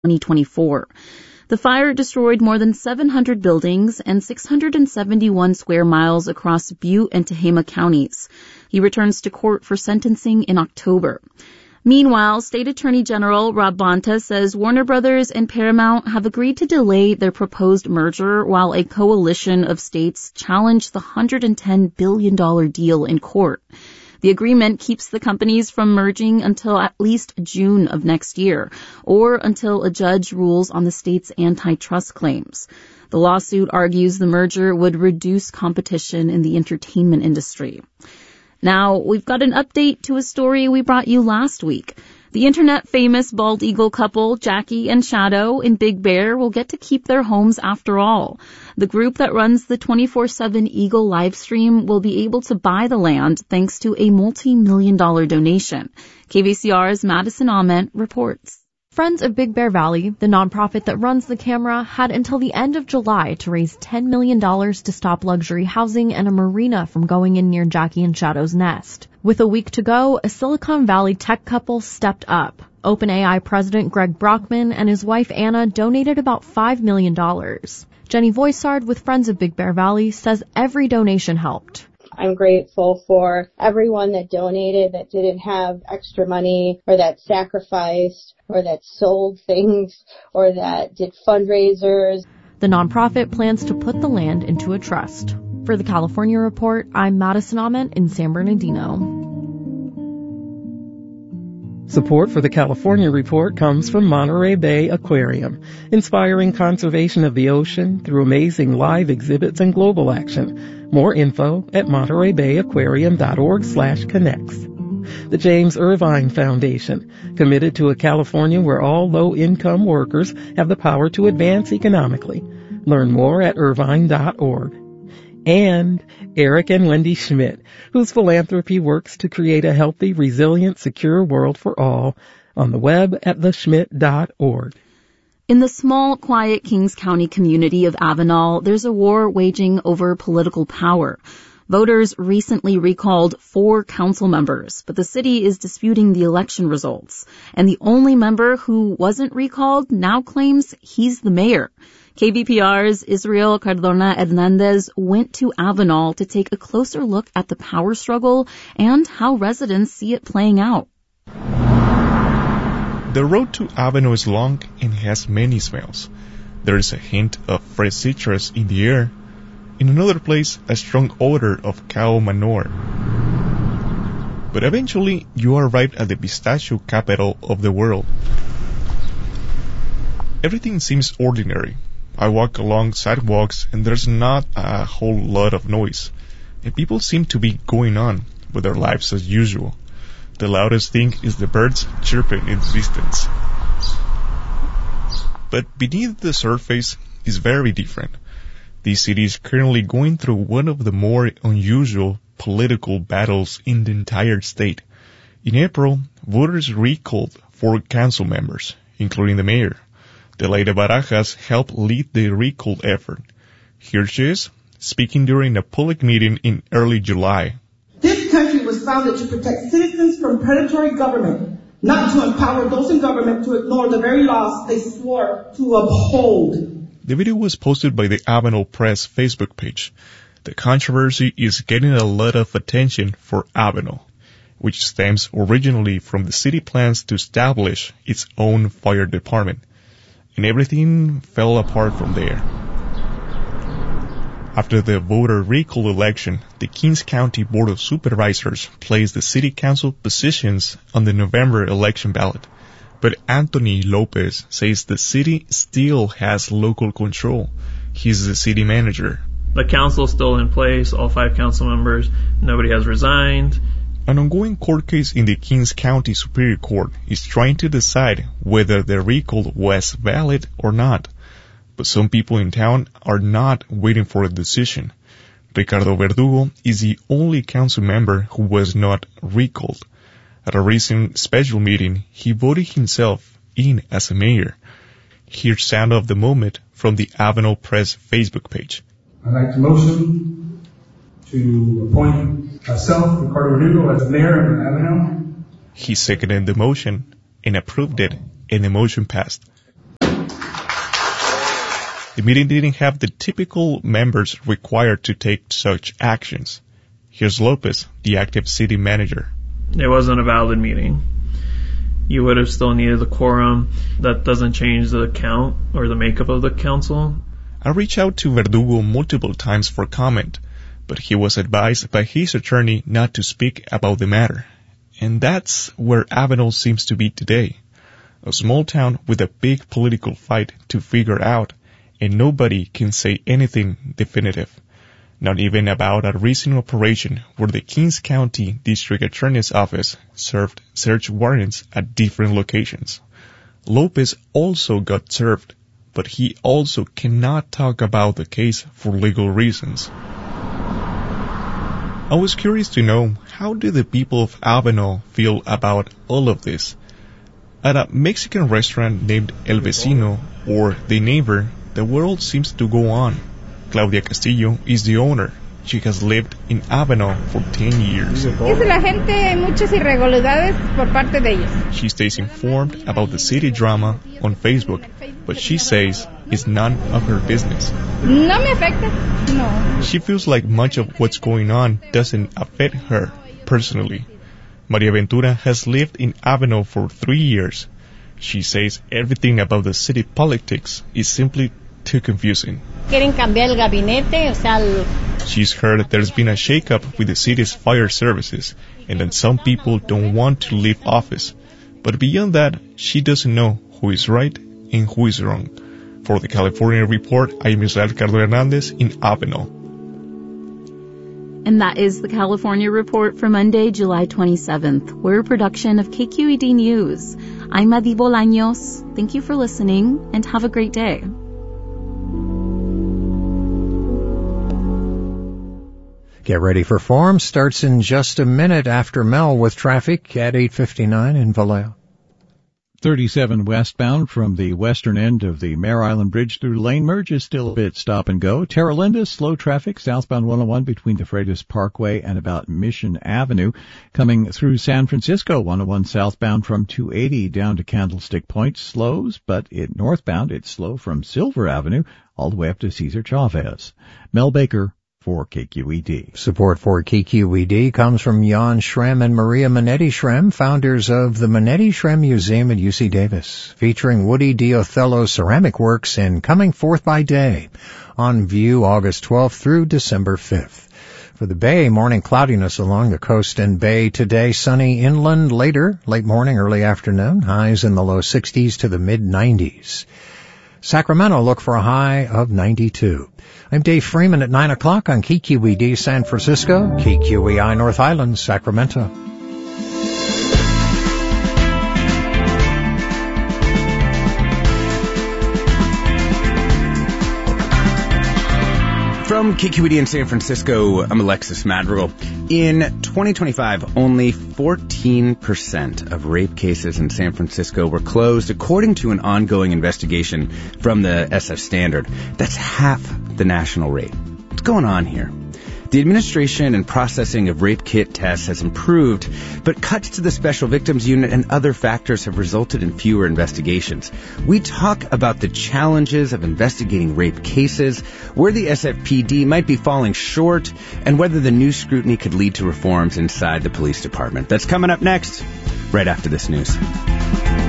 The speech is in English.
2024. The fire destroyed more than 700 buildings and 671 square miles across Butte and Tehama counties. He returns to court for sentencing in October. Meanwhile, State Attorney General Rob Bonta says Warner Brothers and Paramount have agreed to delay their proposed merger while a coalition of states challenge the $110 billion deal in court. The agreement keeps the companies from merging until at least June of next year, or until a judge rules on the state's antitrust claims. The lawsuit argues the merger would reduce competition in the entertainment industry. Now, we've got an update to a story we brought you last week. The internet-famous bald eagle couple, Jackie and Shadow in Big Bear, will get to keep their homes after all. The group that runs the 24/7 Eagle livestream will be able to buy the land thanks to a multi-million-dollar donation. KVCR's Madison Ament reports. Friends of Big Bear Valley, the nonprofit that runs the camera, had until the end of July to raise $10 million to stop luxury housing and a marina from going in near Jackie and Shadow's nest. With a week to go, a Silicon Valley tech couple stepped up. OpenAI president Greg Brockman and his wife Anna donated about $5 million. Jenny Voisard with Friends of Big Bear Valley says every donation helped. I'm grateful for everyone that donated, that didn't have extra money, or that sacrificed, or that sold things, or that did fundraisers. The nonprofit plans to put the land into a trust. For the California Report, I'm Madison Ament in San Bernardino. Support for the California Report comes from Monterey Bay Aquarium, inspiring conservation of the ocean through amazing live exhibits and global action. More info at montereybayaquarium.org/connects. The James Irvine Foundation, committed to a California where all low-income workers have the power to advance economically. Learn more at irvine.org. And Eric and Wendy Schmidt, whose philanthropy works to create a healthy, resilient, secure world for all, on the web at theschmidt.org. In the small, quiet Kings County community of Avenal, there's a war waging over political power. Voters recently recalled 4 council members, but the city is disputing the election results. And the only member who wasn't recalled now claims he's the mayor. KVPR's Israel Cardona Hernandez went to Avenal to take a closer look at the power struggle and how residents see it playing out. The road to Avenal is long and has many smells. There is a hint of fresh citrus in the air. In another place, a strong odor of cow manure. But eventually, you arrive at the pistachio capital of the world. Everything seems ordinary. I walk along sidewalks and there's not a whole lot of noise. And people seem to be going on with their lives as usual. The loudest thing is the birds chirping in the distance. But beneath the surface is very different. This city is currently going through one of the more unusual political battles in the entire state. In April, voters recalled 4 council members, including the mayor. Delaida Barajas helped lead the recall effort. Here she is, speaking during a public meeting in early July. This country was founded to protect citizens from predatory government, not to empower those in government to ignore the very laws they swore to uphold. The video was posted by the Avenal Press Facebook page. The controversy is getting a lot of attention for Avenal, which stems originally from the city plans to establish its own fire department. And everything fell apart from there. After the voter recall election, the Kings County Board of Supervisors placed the city council positions on the November election ballot. But Anthony Lopez says the city still has local control. He's the city manager. The council is still in place, all 5 council members. Nobody has resigned. An ongoing court case in the Kings County Superior Court is trying to decide whether the recall was valid or not. But some people in town are not waiting for a decision. Ricardo Verdugo is the only council member who was not recalled. At a recent special meeting, he voted himself in as a mayor. Here's sound of the moment from the Avenal Press Facebook page. I'd like to motion to appoint myself, Ricardo Verdugo, as mayor of Avenal. He seconded the motion and approved it, and the motion passed. The meeting didn't have the typical members required to take such actions. Here's Lopez, the active city manager. It wasn't a valid meeting. You would have still needed the quorum. That doesn't change the count or the makeup of the council. I reached out to Verdugo multiple times for comment, but he was advised by his attorney not to speak about the matter. And that's where Avenel seems to be today. A small town with a big political fight to figure out, and nobody can say anything definitive. Not even about a recent operation where the Kings County District Attorney's Office served search warrants at different locations. Lopez also got served, but he also cannot talk about the case for legal reasons. I was curious to know, how do the people of Avenel feel about all of this? At a Mexican restaurant named El Vecino, or The Neighbor, the world seems to go on. Claudia Castillo is the owner. She has lived in Avenel for 10 years. She stays informed about the city drama on Facebook, but she says it's none of her business. No me afecta. No. She feels like much of what's going on doesn't affect her personally. Maria Ventura has lived in Avenel for 3 years. She says everything about the city politics is simply too confusing. She's heard there's been a shake-up with the city's fire services and that some people don't want to leave office. But beyond that, she doesn't know who is right and who is wrong. For the California Report, I am Israel Ricardo Hernandez in Avenel. And that is the California Report for Monday, July 27th. We're a production of KQED News. I'm Adi Bolaños. Thank you for listening and have a great day. Get ready for Forum. Starts in just a minute after Mel with traffic at 8:59 in Vallejo. 37 westbound from the western end of the Mare Island Bridge through lane merge is still a bit stop and go. Terra Linda, slow traffic southbound 101 between the Freitas Parkway and about Mission Avenue. Coming through San Francisco, 101 southbound from 280 down to Candlestick Point. Slows, but northbound it's slow from Silver Avenue all the way up to Cesar Chavez. Mel Baker for KQED. Support for KQED comes from Jan Schrem and Maria Manetti Schrem, founders of the Manetti Schrem Museum at UC Davis, featuring Woody Diothello ceramic works in Coming Forth by Day, on view August 12th through December 5th. For the Bay, morning cloudiness along the coast and Bay today, sunny inland later, late morning, early afternoon, highs in the low 60s to the mid-90s. Sacramento, look for a high of 92. I'm Dave Freeman at 9 o'clock on KQED San Francisco, KQEI North Island, Sacramento. From KQED in San Francisco, I'm Alexis Madrigal. In 2025, only 14% of rape cases in San Francisco were closed, according to an ongoing investigation from the SF Standard. That's half the national rate. What's going on here? The administration and processing of rape kit tests has improved, but cuts to the Special Victims Unit and other factors have resulted in fewer investigations. We talk about the challenges of investigating rape cases, where the SFPD might be falling short, and whether the new scrutiny could lead to reforms inside the police department. That's coming up next, right after this news.